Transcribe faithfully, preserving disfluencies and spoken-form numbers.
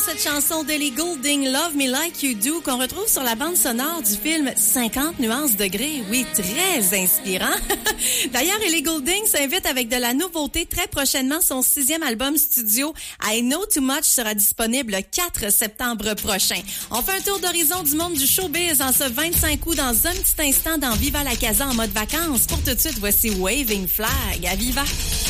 cette chanson d'Ellie Goulding, Love Me Like You Do, qu'on retrouve sur la bande sonore du film cinquante nuances degrés. Oui, très inspirant. D'ailleurs, Ellie Goulding s'invite avec de la nouveauté très prochainement. Son sixième album studio, I Know Too Much, sera disponible le quatre septembre prochain. On fait un tour d'horizon du monde du showbiz en ce vingt-cinq août dans un petit instant dans Viva la Casa en mode vacances. Pour tout de suite, voici Waving Flag à Viva.